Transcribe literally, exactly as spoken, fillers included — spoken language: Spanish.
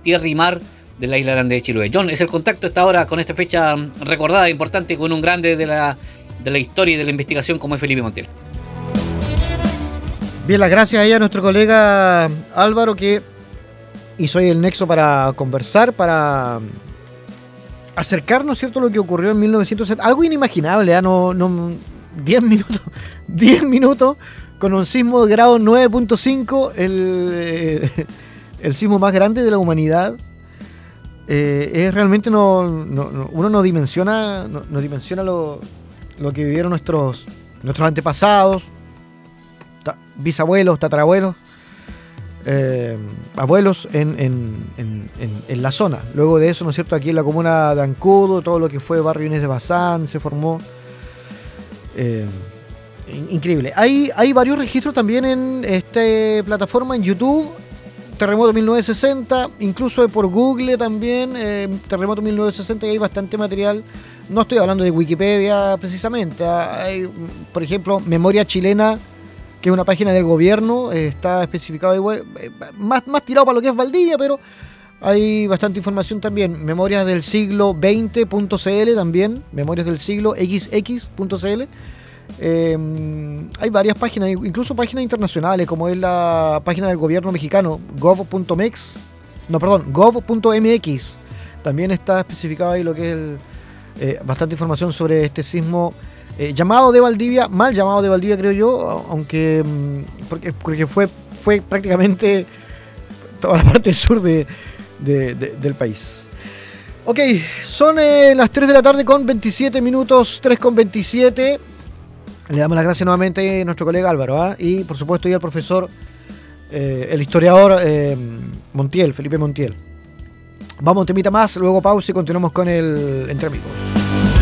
tierra y mar de la isla grande de Chiloé. John, es el contacto esta hora con esta fecha recordada, importante, con un grande de la, de la historia y de la investigación como es Felipe Montiel. Bien, las gracias ahí a nuestro colega Álvaro, que hizo ahí el nexo para conversar, para acercarnos, ¿cierto?, lo que ocurrió en mil novecientos setenta. Algo inimaginable, ¿eh? No, no, diez minutos, diez minutos con un sismo de grado nueve punto cinco, el, el sismo más grande de la humanidad. Eh, es realmente no, no, no uno no dimensiona no, no dimensiona lo, lo que vivieron nuestros nuestros antepasados, ta, bisabuelos, tatarabuelos, eh, abuelos en, en, en, en, en la zona. Luego de eso, ¿no es cierto?, aquí en la comuna de Ancudo, todo lo que fue Barrio Inés de Bazán se formó. Eh, increíble. Hay, hay varios registros también en esta plataforma, en YouTube. Terremoto mil novecientos sesenta, incluso por Google también, eh, Terremoto mil novecientos sesenta, y hay bastante material. No estoy hablando de Wikipedia precisamente. Hay, por ejemplo, Memoria Chilena, que es una página del gobierno, eh, está especificado igual, eh, más, más tirado para lo que es Valdivia, pero hay bastante información también. Memorias del siglo veinte punto c l también, Memorias del siglo equis equis punto c l. Eh, hay varias páginas, incluso páginas internacionales, como es la página del gobierno mexicano, gov punto mex, no, perdón, gov punto m x. También está especificado ahí lo que es el, eh, bastante información sobre este sismo eh, llamado de Valdivia, mal llamado de Valdivia, creo yo, aunque porque, porque fue, fue prácticamente toda la parte sur de, de, de, del país. Ok, son eh, las tres de la tarde con veintisiete minutos, tres con veintisiete. Le damos las gracias nuevamente a nuestro colega Álvaro, ¿eh? Y por supuesto y al profesor, eh, el historiador eh, Montiel, Felipe Montiel. Vamos a un temita más, luego pausa y continuamos con el Entre Amigos.